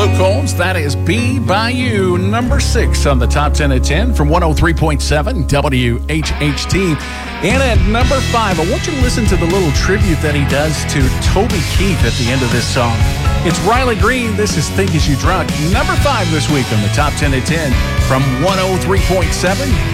Luke Combs. That is Be By You, number 6 on the top 10 at 10 from 103.7 WHHT. And at number 5, I want you to listen to the little tribute that he does to Toby Keith at the end of this song. It's Riley Green. This is Think As You Drunk. Number 5 this week on the top 10 at 10 from 103.7